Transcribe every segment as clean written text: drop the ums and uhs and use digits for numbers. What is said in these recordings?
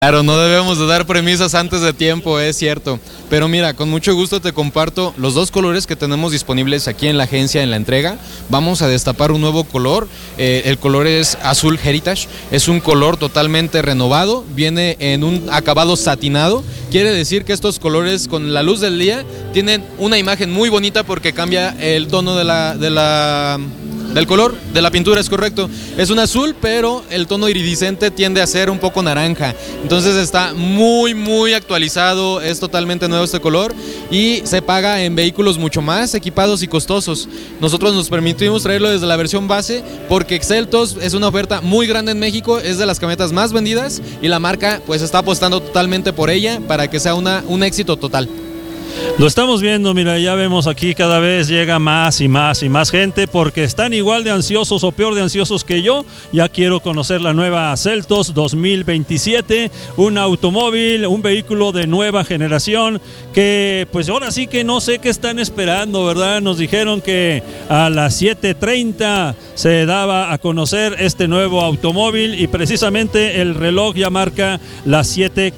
Claro, no debemos de dar premisas antes de tiempo, es cierto. Pero mira, con mucho gusto te comparto los dos colores que tenemos disponibles aquí en la agencia en la entrega. Vamos a destapar un nuevo color. El color es azul Heritage. Es un color totalmente renovado. Viene en un acabado satinado. Quiere decir que estos colores con la luz del día tienen una imagen muy bonita porque cambia el tono del color, de la pintura, es correcto. Es un azul, pero el tono iridiscente tiende a ser un poco naranja. Entonces está muy actualizado, es totalmente nuevo este color y se paga en vehículos mucho más equipados y costosos. Nosotros nos permitimos traerlo desde la versión base porque Exceltos es una oferta muy grande en México, es de las camionetas más vendidas y la marca pues está apostando totalmente por ella para que sea un éxito total. Lo estamos viendo, mira, ya vemos aquí cada vez llega más y más gente porque están igual de ansiosos o peor de ansiosos que yo. Ya quiero conocer la nueva Seltos 2027, un automóvil, un vehículo de nueva generación que pues ahora sí que no sé qué están esperando, ¿verdad? Nos dijeron que a las 7:30 se daba a conocer este nuevo automóvil y precisamente el reloj ya marca las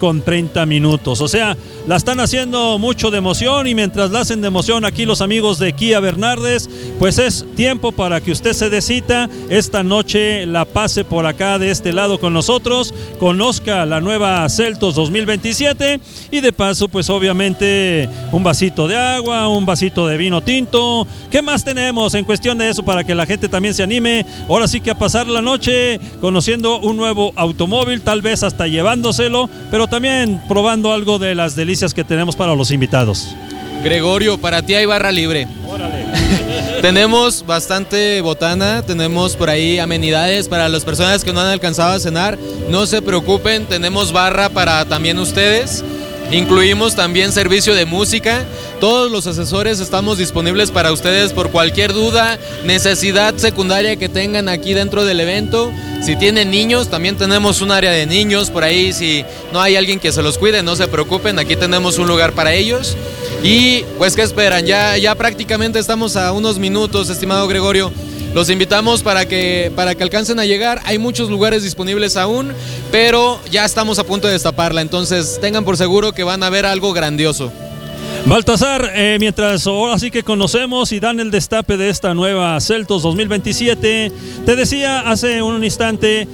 7:30. O sea, la están haciendo mucho de emoción y mientras la hacen de emoción aquí los amigos de Kia Bernardes, pues es tiempo para que usted se dé cita esta noche, la pase por acá de este lado con nosotros, conozca la nueva Seltos 2027 y de paso pues obviamente un vasito de agua, un vasito de vino tinto. ¿Qué más tenemos en cuestión de eso para que la gente también se anime? Ahora sí que a pasar la noche conociendo un nuevo automóvil, tal vez hasta llevándoselo, pero también probando algo de las delicias que tenemos para los invitados. Gregorio, para ti hay barra libre. Órale. Tenemos bastante botana, tenemos por ahí amenidades para las personas que no han alcanzado a cenar. No se preocupen, tenemos barra para también ustedes. Incluimos también servicio de música. Todos los asesores estamos disponibles para ustedes por cualquier duda, necesidad secundaria que tengan aquí dentro del evento. Si tienen niños, también tenemos un área de niños por ahí. Si no hay alguien que se los cuide, no se preocupen, aquí tenemos un lugar para ellos. Y pues, ¿qué esperan? Ya prácticamente estamos a unos minutos, estimado Gregorio. Los invitamos para que alcancen a llegar. Hay muchos lugares disponibles aún, pero ya estamos a punto de destaparla. Entonces tengan por seguro que van a ver algo grandioso. Baltasar, mientras ahora sí que conocemos y dan el destape de esta nueva Seltos 2027, te decía hace un instante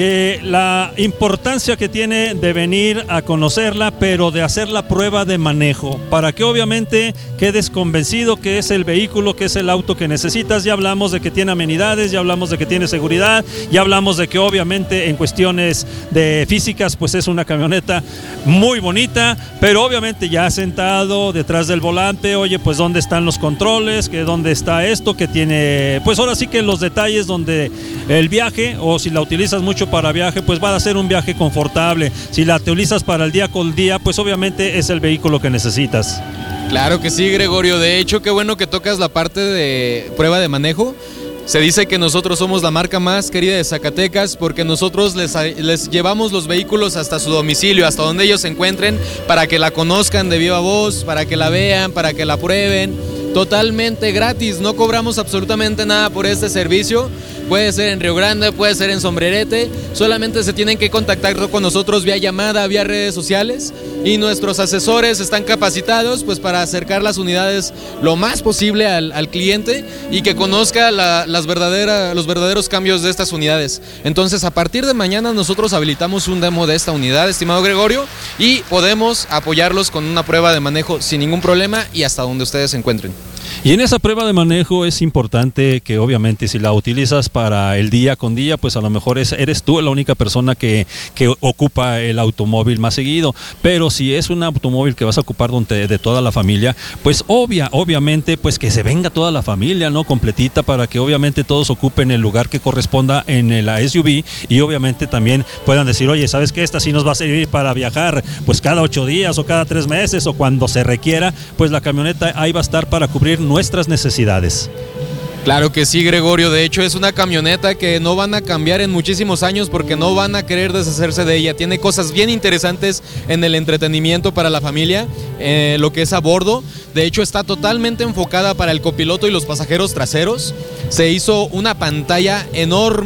la importancia que tiene de venir a conocerla, pero de hacer la prueba de manejo, para que obviamente quedes convencido que es el vehículo, que es el auto que necesitas. Ya hablamos de que tiene amenidades, ya hablamos de que tiene seguridad, ya hablamos de que obviamente en cuestiones de físicas pues es una camioneta muy bonita, pero obviamente ya sentado detrás del volante, oye, pues dónde están los controles, que dónde está esto, que tiene, pues ahora sí que los detalles donde el viaje, o si la utilizas mucho para viaje, pues va a ser un viaje confortable. Si la utilizas para el día con día, pues obviamente es el vehículo que necesitas. Claro que sí, Gregorio. De hecho, qué bueno que tocas la parte de prueba de manejo. Se dice que nosotros somos la marca más querida de Zacatecas porque nosotros les llevamos los vehículos hasta su domicilio, hasta donde ellos se encuentren, para que la conozcan de viva voz, para que la vean, para que la prueben. Totalmente gratis, no cobramos absolutamente nada por este servicio. Puede ser en Río Grande, puede ser en Sombrerete, solamente se tienen que contactar con nosotros vía llamada, vía redes sociales, y nuestros asesores están capacitados pues para acercar las unidades lo más posible al cliente y que conozca los verdaderos cambios de estas unidades. Entonces, a partir de mañana nosotros habilitamos un demo de esta unidad, estimado Gregorio, y podemos apoyarlos con una prueba de manejo sin ningún problema y hasta donde ustedes se encuentren. Y en esa prueba de manejo es importante que obviamente si la utilizas para el día con día, pues a lo mejor eres tú la única persona que ocupa el automóvil más seguido, pero si es un automóvil que vas a ocupar de toda la familia, pues obviamente pues que se venga toda la familia, ¿no? Completita, para que obviamente todos ocupen el lugar que corresponda en la SUV y obviamente también puedan decir, oye, ¿sabes qué? Esta sí nos va a servir para viajar pues cada 8 días o cada 3 meses o cuando se requiera, pues la camioneta ahí va a estar para cubrir nuestras necesidades. Claro que sí, Gregorio. De hecho, es una camioneta que no van a cambiar en muchísimos años porque no van a querer deshacerse de ella. Tiene cosas bien interesantes en el entretenimiento para la familia, lo que es a bordo. De hecho, está totalmente enfocada para el copiloto y los pasajeros traseros. Se hizo una pantalla enorme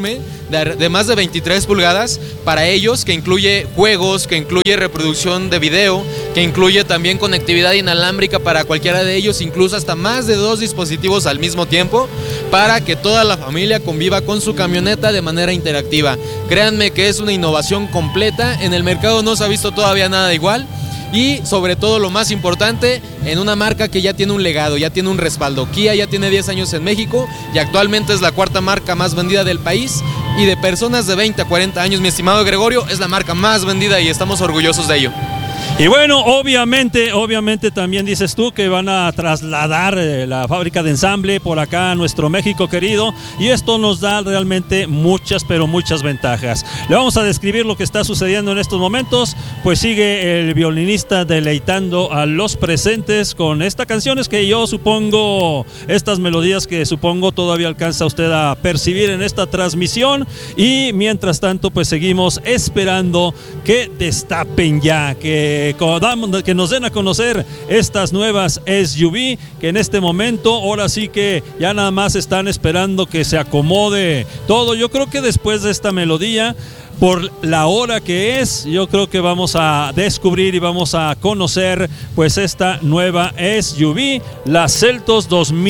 de más de 23 pulgadas para ellos, que incluye juegos, que incluye reproducción de video, que incluye también conectividad inalámbrica para cualquiera de ellos, incluso hasta más de 2 dispositivos al mismo tiempo, para que toda la familia conviva con su camioneta de manera interactiva. Créanme que es una innovación completa, en el mercado no se ha visto todavía nada igual. Y sobre todo lo más importante, en una marca que ya tiene un legado, ya tiene un respaldo. Kia ya tiene 10 años en México y actualmente es la 4ª marca más vendida del país, y de personas de 20 a 40 años, mi estimado Gregorio, es la marca más vendida y estamos orgullosos de ello. Y bueno, obviamente también dices tú que van a trasladar la fábrica de ensamble por acá a nuestro México querido, y esto nos da realmente muchas, pero muchas ventajas. Le vamos a describir lo que está sucediendo en estos momentos. Pues sigue el violinista deleitando a los presentes con estas canciones que yo supongo, estas melodías que supongo todavía alcanza usted a percibir en esta transmisión, y mientras tanto pues seguimos esperando que destapen ya, que nos den a conocer estas nuevas SUV, que en este momento ahora sí que ya nada más están esperando que se acomode todo. Yo creo que después de esta melodía, por la hora que es, yo creo que vamos a descubrir y vamos a conocer pues esta nueva SUV, la Seltos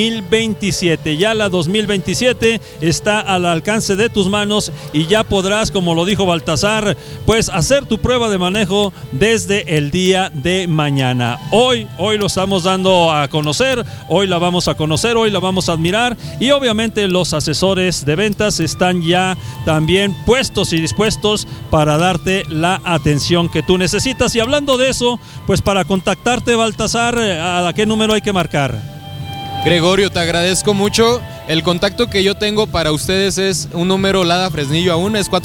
2027. Ya la 2027 está al alcance de tus manos y ya podrás, como lo dijo Baltasar, pues hacer tu prueba de manejo desde el día de mañana. Hoy lo estamos dando a conocer, hoy la vamos a conocer, hoy la vamos a admirar, y obviamente los asesores de ventas están ya también puestos y dispuestos para darte la atención que tú necesitas. Y hablando de eso, pues para contactarte, Baltasar, ¿a qué número hay que marcar? Gregorio, te agradezco mucho. El contacto que yo tengo para ustedes es un número Lada Fresnillo aún, es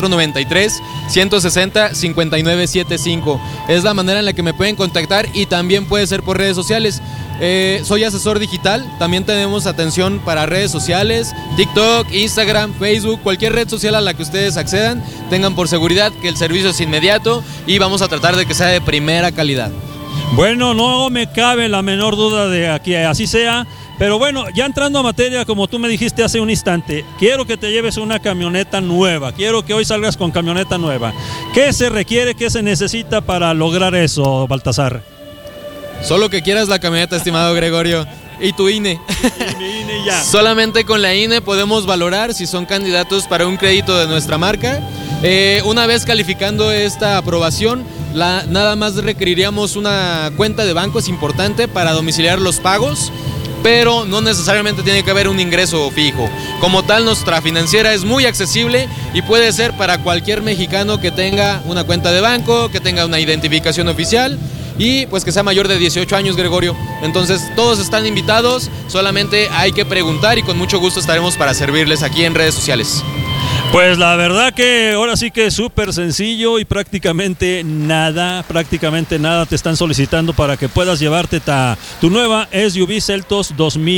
493-160-5975. Es la manera en la que me pueden contactar, y también puede ser por redes sociales. Soy asesor digital, también tenemos atención para redes sociales, TikTok, Instagram, Facebook, cualquier red social a la que ustedes accedan. Tengan por seguridad que el servicio es inmediato y vamos a tratar de que sea de primera calidad. Bueno, no me cabe la menor duda de que así sea. Pero bueno, ya entrando a materia, como tú me dijiste hace un instante, quiero que te lleves una camioneta nueva, quiero que hoy salgas con camioneta nueva. ¿Qué se requiere, qué se necesita para lograr eso, Baltasar? Solo que quieras la camioneta, estimado Gregorio, y tu INE. Y mi INE ya. Solamente con la INE podemos valorar si son candidatos para un crédito de nuestra marca. Una vez calificando esta aprobación, nada más requeriríamos una cuenta de banco, es importante, para domiciliar los pagos, pero no necesariamente tiene que haber un ingreso fijo. Como tal, nuestra financiera es muy accesible y puede ser para cualquier mexicano que tenga una cuenta de banco, que tenga una identificación oficial y pues que sea mayor de 18 años, Gregorio. Entonces todos están invitados, solamente hay que preguntar y con mucho gusto estaremos para servirles aquí en redes sociales. Pues la verdad que ahora sí que es súper sencillo y prácticamente nada te están solicitando para que puedas llevarte tu nueva SUV Seltos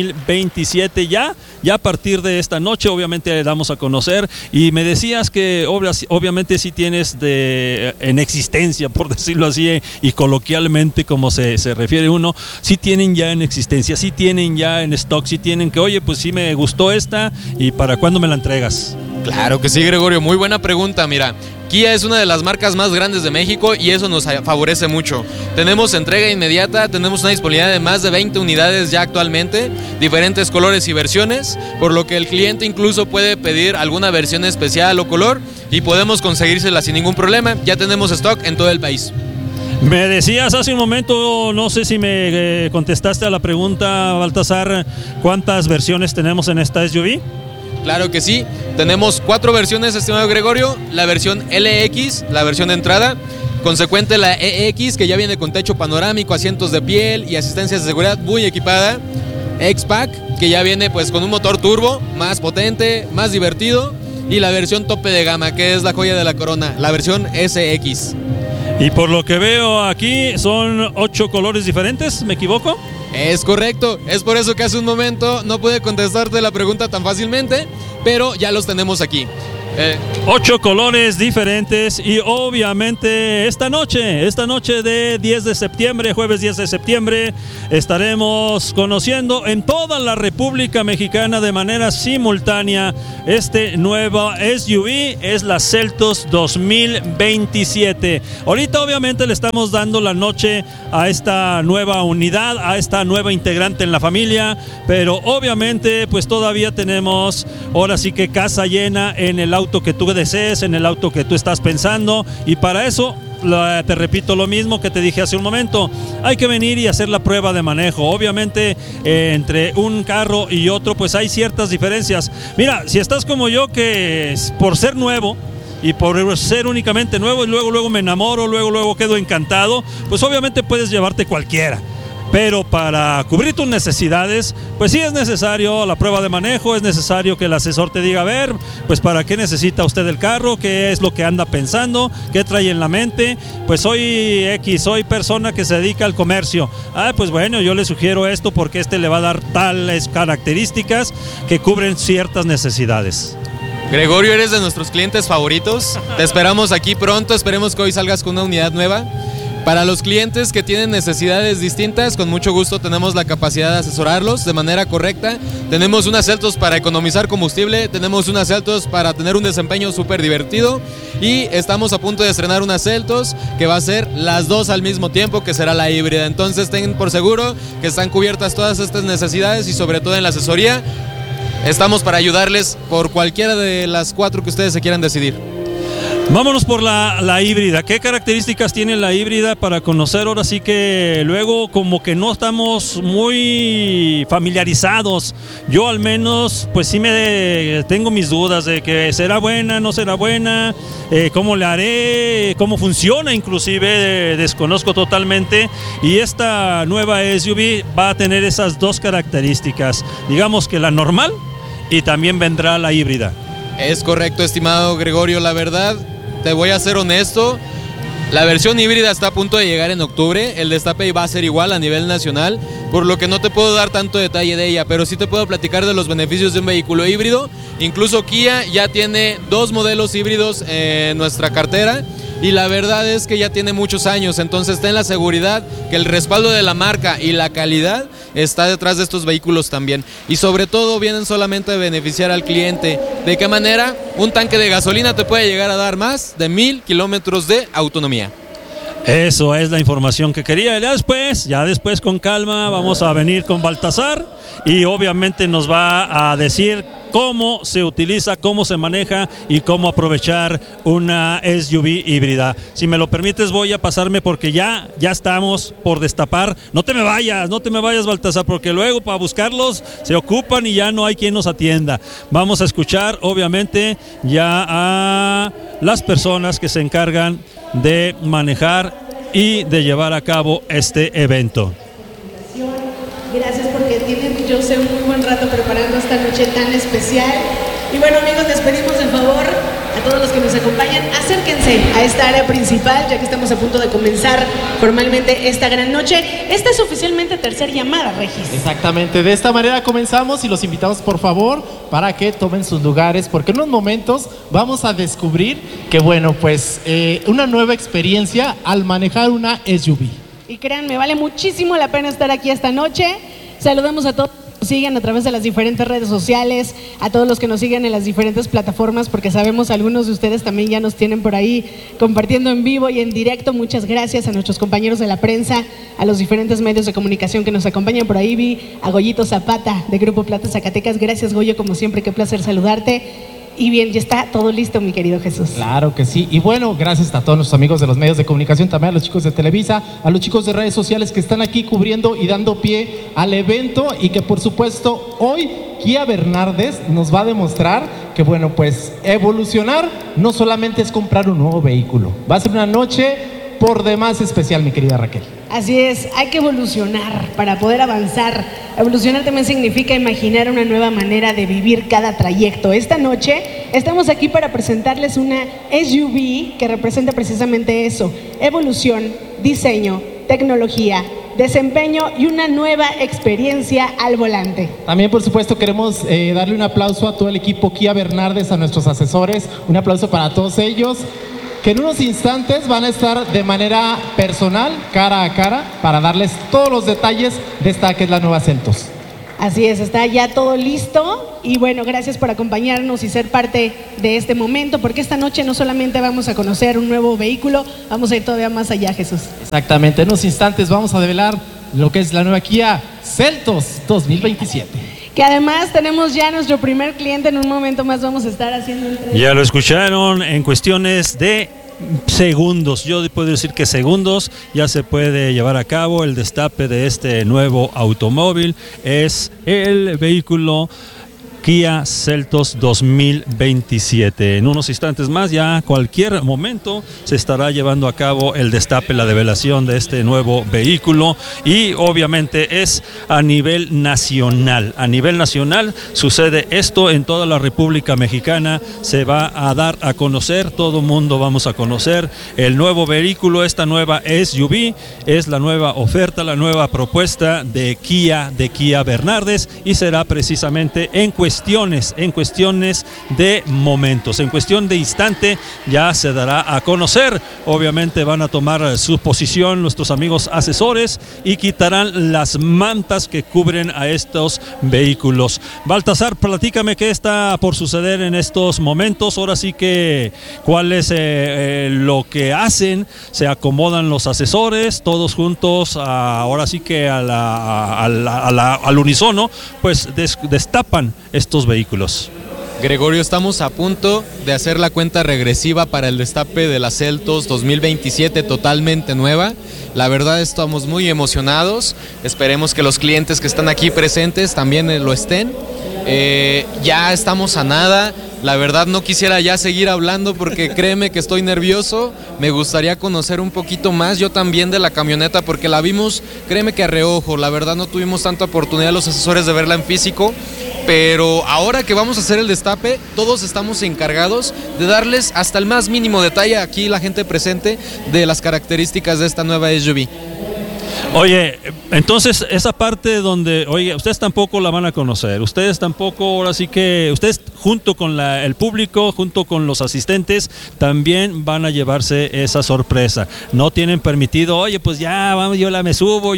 2027 ya a partir de esta noche. Obviamente le damos a conocer, y me decías que obviamente sí tienes en existencia, por decirlo así y coloquialmente como se refiere uno, sí tienen ya en existencia, sí tienen ya en stock, sí tienen que, oye, pues sí me gustó esta, ¿y para cuándo me la entregas? Claro que sí, Gregorio, muy buena pregunta. Mira, Kia es una de las marcas más grandes de México y eso nos favorece mucho. Tenemos entrega inmediata, tenemos una disponibilidad de más de 20 unidades ya actualmente, diferentes colores y versiones, por lo que el cliente incluso puede pedir alguna versión especial o color y podemos conseguírsela sin ningún problema. Ya tenemos stock en todo el país. Me decías hace un momento, no sé si me contestaste a la pregunta, Baltasar, ¿cuántas versiones tenemos en esta SUV? Claro que sí, tenemos 4 versiones, estimado Gregorio. La versión LX, la versión de entrada, consecuente la EX, que ya viene con techo panorámico, asientos de piel y asistencia de seguridad muy equipada. X-Pack, que ya viene pues con un motor turbo, más potente, más divertido. Y la versión tope de gama, que es la joya de la corona, la versión SX. Y por lo que veo aquí, son 8 colores diferentes, ¿me equivoco? Es correcto, es por eso que hace un momento no pude contestarte la pregunta tan fácilmente, pero ya los tenemos aquí. 8 colores diferentes y obviamente esta noche de 10 de septiembre, jueves 10 de septiembre, estaremos conociendo en toda la República Mexicana de manera simultánea nueva SUV, es la Seltos 2027. Ahorita obviamente le estamos dando la noche a esta nueva unidad, a esta nueva integrante en la familia, pero obviamente pues todavía tenemos ahora sí que casa llena en el auto que tú desees, en el auto que tú estás pensando, y para eso te repito lo mismo que te dije hace un momento, hay que venir y hacer la prueba de manejo. Obviamente entre un carro y otro pues hay ciertas diferencias. Mira, si estás como yo, que por ser nuevo y por ser únicamente nuevo y luego me enamoro, luego quedo encantado, pues obviamente puedes llevarte cualquiera. Pero para cubrir tus necesidades, pues sí es necesario la prueba de manejo, es necesario que el asesor te diga, a ver, pues para qué necesita usted el carro, qué es lo que anda pensando, qué trae en la mente. Pues soy persona que se dedica al comercio. Pues bueno, yo le sugiero esto porque le va a dar tales características que cubren ciertas necesidades. Gregorio, eres de nuestros clientes favoritos. Te esperamos aquí pronto, esperemos que hoy salgas con una unidad nueva. Para los clientes que tienen necesidades distintas, con mucho gusto tenemos la capacidad de asesorarlos de manera correcta. Tenemos unas Seltos para economizar combustible, tenemos unas Seltos para tener un desempeño súper divertido y estamos a punto de estrenar unas Seltos que va a ser las dos al mismo tiempo, que será la híbrida. Entonces tengan por seguro que están cubiertas todas estas necesidades y sobre todo en la asesoría estamos para ayudarles por cualquiera de las 4 que ustedes se quieran decidir. Vámonos por la híbrida. ¿Qué características tiene la híbrida para conocer? Ahora sí que luego como que no estamos muy familiarizados. Yo al menos pues sí tengo mis dudas de que será buena, no será buena, cómo le haré, cómo funciona inclusive, desconozco totalmente. Y esta nueva SUV va a tener esas dos características. Digamos que la normal y también vendrá la híbrida. Es correcto, estimado Gregorio, la verdad, te voy a ser honesto, la versión híbrida está a punto de llegar en octubre, el destape va a ser igual a nivel nacional, por lo que no te puedo dar tanto detalle de ella, pero sí te puedo platicar de los beneficios de un vehículo híbrido. Incluso Kia ya tiene 2 modelos híbridos en nuestra cartera y la verdad es que ya tiene muchos años, entonces ten la seguridad que el respaldo de la marca y la calidad está detrás de estos vehículos también, y sobre todo vienen solamente a beneficiar al cliente. ¿De qué manera? Un tanque de gasolina te puede llegar a dar más de 1000 kilómetros de autonomía. Eso es la información que quería. Ya después con calma vamos a venir con Baltasar y obviamente nos va a decir cómo se utiliza, cómo se maneja y cómo aprovechar una SUV híbrida. Si me lo permites, voy a pasarme porque ya estamos por destapar. No te me vayas, Baltasar, porque luego para buscarlos se ocupan y ya no hay quien nos atienda. Vamos a escuchar obviamente ya a las personas que se encargan de manejar y de llevar a cabo este evento. Gracias, porque tienen, yo sé, un muy buen rato preparando esta noche tan especial. Y bueno, amigos, les pedimos el favor a todos los que nos acompañan, acérquense a esta área principal, ya que estamos a punto de comenzar formalmente esta gran noche. Esta es oficialmente tercera llamada, Regis. Exactamente, de esta manera comenzamos y los invitamos por favor para que tomen sus lugares, porque en unos momentos vamos a descubrir que bueno, pues una nueva experiencia al manejar una SUV. Y créanme, vale muchísimo la pena estar aquí esta noche. Saludamos a todos los que nos siguen a través de las diferentes redes sociales, a todos los que nos siguen en las diferentes plataformas, porque sabemos algunos de ustedes también ya nos tienen por ahí compartiendo en vivo y en directo. Muchas gracias a nuestros compañeros de la prensa, a los diferentes medios de comunicación que nos acompañan por ahí. Vi a Goyito Zapata de Grupo Plata Zacatecas. Gracias, Goyo, como siempre, qué placer saludarte. Y bien, ya está todo listo, mi querido Jesús. Claro que sí. Y bueno, gracias a todos nuestros amigos de los medios de comunicación, también a los chicos de Televisa, a los chicos de redes sociales que están aquí cubriendo y dando pie al evento, y que por supuesto hoy Kia Bernardes nos va a demostrar que bueno, pues evolucionar no solamente es comprar un nuevo vehículo. Va a ser una noche por demás especial, mi querida Raquel. Así es, hay que evolucionar para poder avanzar. Evolucionar también significa imaginar una nueva manera de vivir cada trayecto. Esta noche estamos aquí para presentarles una SUV que representa precisamente eso: evolución, diseño, tecnología desempeño y una nueva experiencia al volante. También, por supuesto, queremos darle un aplauso a todo el equipo Kia Bernardes, a nuestros asesores, un aplauso para todos ellos, que en unos instantes van a estar de manera personal, cara a cara, para darles todos los detalles de esta que es la nueva Seltos. Así es, está ya todo listo y bueno, gracias por acompañarnos y ser parte de este momento, porque esta noche no solamente vamos a conocer un nuevo vehículo, vamos a ir todavía más allá, Jesús. Exactamente, en unos instantes vamos a develar lo que es la nueva Kia Seltos 2027. Que además tenemos ya nuestro primer cliente, en un momento más vamos a estar haciendo entrevistas. Ya lo escucharon, en cuestiones de segundos, yo puedo decir que segundos, ya se puede llevar a cabo el destape de este nuevo automóvil. Es el vehículo Kia Seltos 2027. En unos instantes más, ya cualquier momento, se estará llevando a cabo el destape, la develación de este nuevo vehículo, y obviamente es a nivel nacional. A nivel nacional sucede esto en toda la República Mexicana. Se va a dar a conocer, todo mundo vamos a conocer el nuevo vehículo, esta nueva SUV, es la nueva oferta, la nueva propuesta de Kia Bernardes, y será precisamente en cuestiones de momentos, en cuestión de instante ya se dará a conocer. Obviamente van a tomar su posición nuestros amigos asesores y quitarán las mantas que cubren a estos vehículos. Baltasar, platícame qué está por suceder en estos momentos. Ahora sí que cuál es lo que hacen. Se acomodan los asesores todos juntos, ahora sí que al unísono, pues destapan estos vehículos. Gregorio, estamos a punto de hacer la cuenta regresiva para el destape de la Seltos 2027 totalmente nueva. La verdad estamos muy emocionados, esperemos que los clientes que están aquí presentes también lo estén. Ya estamos a nada. La verdad no quisiera ya seguir hablando porque créeme que estoy nervioso. Me gustaría conocer un poquito más yo también de la camioneta, porque la vimos, créeme que a reojo. La verdad no tuvimos tanta oportunidad los asesores de verla en físico, pero ahora que vamos a hacer el destape, todos estamos encargados de darles hasta el más mínimo detalle aquí la gente presente de las características de esta nueva SUV. Oye, entonces esa parte donde, oye, ustedes tampoco la van a conocer, ustedes tampoco, ahora sí que, ustedes junto con el público, junto con los asistentes, también van a llevarse esa sorpresa. No tienen permitido, oye, pues ya, vamos, me subo,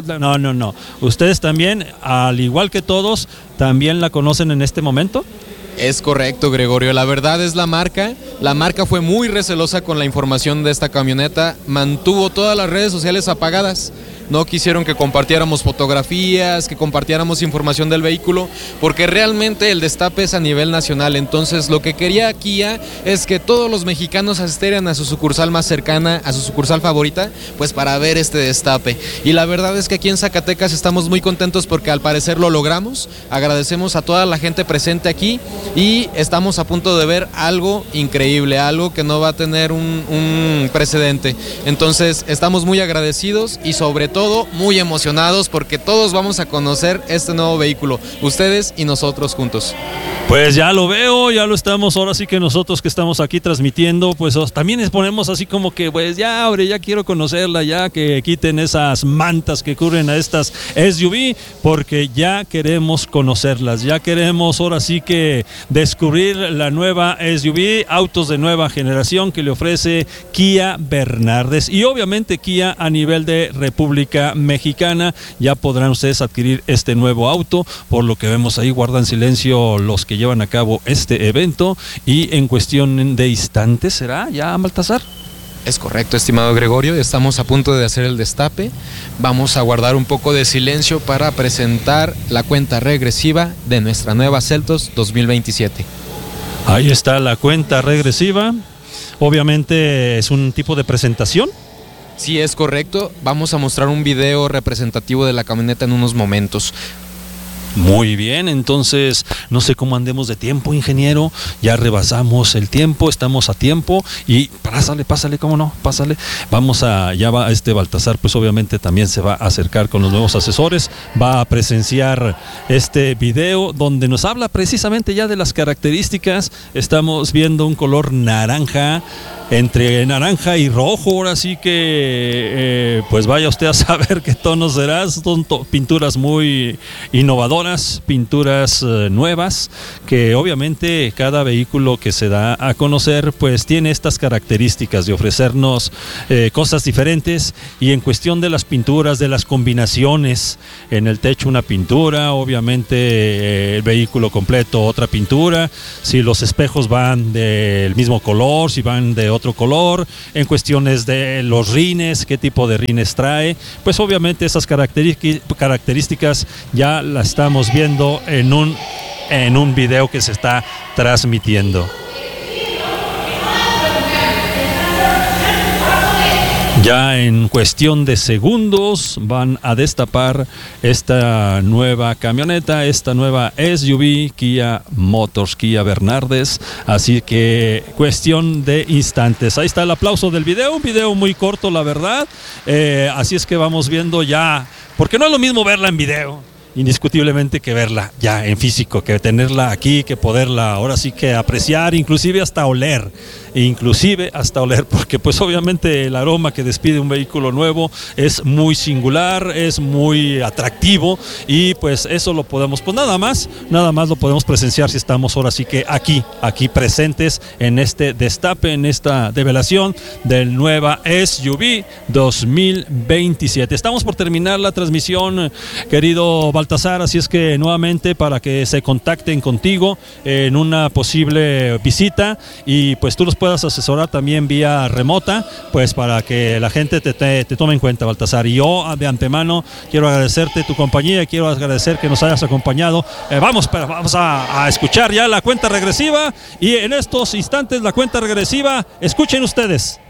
no. Ustedes también, al igual que todos, también la conocen en este momento. Es correcto, Gregorio, la verdad es la marca fue muy recelosa con la información de esta camioneta, mantuvo todas las redes sociales apagadas, no quisieron que compartiéramos fotografías, que compartiéramos información del vehículo, porque realmente el destape es a nivel nacional. Entonces lo que quería Kia es que todos los mexicanos asistieran a su sucursal más cercana, a su sucursal favorita, pues para ver este destape. Y la verdad es que aquí en Zacatecas estamos muy contentos porque al parecer lo logramos. Agradecemos a toda la gente presente aquí y estamos a punto de ver algo increíble, algo que no va a tener un precedente. Entonces estamos muy agradecidos y sobre todo muy emocionados porque todos vamos a conocer este nuevo vehículo, ustedes y nosotros juntos. Pues ya lo veo, ya lo estamos, ahora sí que nosotros que estamos aquí transmitiendo, pues también les ponemos así como que, pues ya, hombre, ya quiero conocerla, ya que quiten esas mantas que cubren a estas SUV, porque ya queremos conocerlas, ya queremos ahora sí que descubrir la nueva SUV, autos de nueva generación que le ofrece Kia Bernardes, y obviamente Kia a nivel de República Mexicana. Ya podrán ustedes adquirir este nuevo auto, por lo que vemos ahí guardan silencio los que llevan a cabo este evento, y en cuestión de instantes será ya, Baltasar. Es correcto, estimado Gregorio, estamos a punto de hacer el destape. Vamos a guardar un poco de silencio para presentar la cuenta regresiva de nuestra nueva Seltos 2027. Ahí está la cuenta regresiva. Obviamente es un tipo de presentación. Sí, es correcto. Vamos a mostrar un video representativo de la camioneta en unos momentos. Muy bien, entonces no sé cómo andemos de tiempo, ingeniero, ya rebasamos el tiempo, estamos a tiempo y pásale, cómo no, pásale. Ya va Baltasar, pues obviamente también se va a acercar con los nuevos asesores, va a presenciar este video donde nos habla precisamente ya de las características. Estamos viendo un color naranja, entre naranja y rojo, ahora sí que pues vaya usted a saber qué tonos serán. Son pinturas muy innovadoras, pinturas nuevas, que obviamente cada vehículo que se da a conocer pues tiene estas características de ofrecernos cosas diferentes. Y en cuestión de las pinturas, de las combinaciones, en el techo una pintura, obviamente el vehículo completo otra pintura, si los espejos van del mismo color, si van de otro color, en cuestiones de los rines, qué tipo de rines trae, pues obviamente esas características ya las estamos viendo en un video que se está transmitiendo. Ya en cuestión de segundos van a destapar esta nueva camioneta, esta nueva SUV Kia Motors, Kia Bernardes, así que cuestión de instantes. Ahí está el aplauso del video, un video muy corto la verdad, así es que vamos viendo ya, porque no es lo mismo verla en video, indiscutiblemente, que verla ya en físico, que tenerla aquí, que poderla ahora sí que apreciar, inclusive hasta oler, porque pues obviamente el aroma que despide un vehículo nuevo es muy singular, es muy atractivo, y pues eso lo podemos, pues nada más lo podemos presenciar si estamos ahora sí que aquí presentes en este destape, en esta develación del nueva SUV 2027. Estamos por terminar la transmisión, querido Baltasar, así es que nuevamente para que se contacten contigo en una posible visita y pues tú los puedas asesorar también vía remota, pues para que la gente te tome en cuenta, Baltasar. Y yo de antemano quiero agradecerte tu compañía, quiero agradecer que nos hayas acompañado. Vamos a escuchar ya la cuenta regresiva, y en estos instantes la cuenta regresiva, escuchen ustedes.